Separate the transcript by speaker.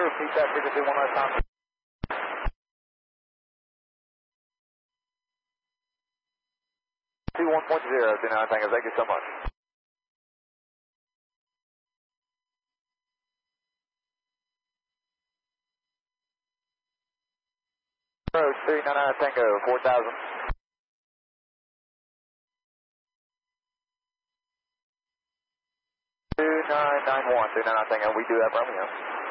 Speaker 1: Repeat that frequency one last time. 21.0, Denali Tango, thank you so much. Approach 399 Tango, 4000. 2991, 399 Tango, we do have Romeo.